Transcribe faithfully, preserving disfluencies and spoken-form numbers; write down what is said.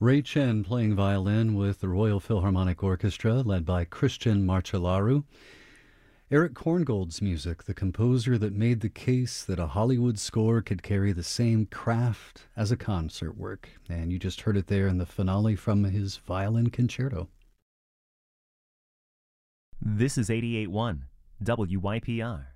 Ray Chen playing violin with the Royal Philharmonic Orchestra, led by Christian Marcellaru. Eric Korngold's music, the composer that made the case that a Hollywood score could carry the same craft as a concert work. And you just heard it there in the finale from his violin concerto. This is eighty-eight point one W Y P R.